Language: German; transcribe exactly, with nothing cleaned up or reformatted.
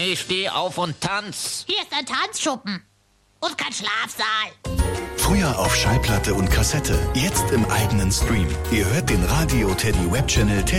Ich stehe auf und tanz. Hier ist ein Tanzschuppen. Und kein Schlafsaal. Früher auf Schallplatte und Kassette, jetzt im eigenen Stream. Ihr hört den Radio Teddy Webchannel Teddy